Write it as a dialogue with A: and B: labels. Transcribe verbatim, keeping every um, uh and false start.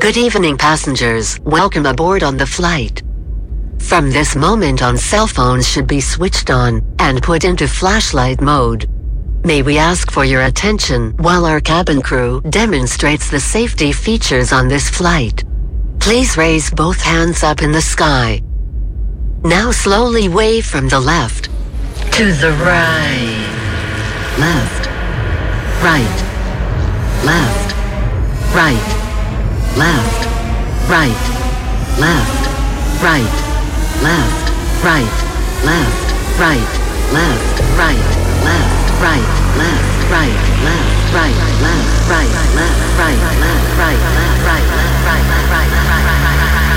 A: Good evening, passengers. Welcome aboard on the flight. From this moment on, cell phones should be switched on and put into flashlight mode. May we ask for your attention while our cabin crew demonstrates the safety features on this flight. Please raise both hands up in the sky. Now slowly wave from the left to the right. Left. Right. Left. Right. Left. Right. Left. Right. Left. Right. Left. Right. Left. Right. Left. Right. Left. Right. Left. Right. Left. Right. Left. Right. Left. Right. Left. Right. Left. Right.